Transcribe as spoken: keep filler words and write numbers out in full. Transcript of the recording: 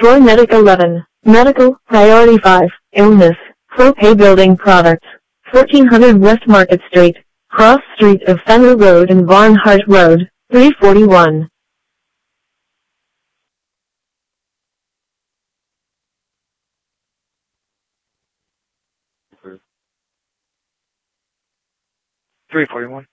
Troy Medic eleven. Medical, Priority five. Illness, Propay Building Products. fourteen hundred West Market Street, cross street of Fenner Road and Barnhart Road, three forty-one. three forty-one.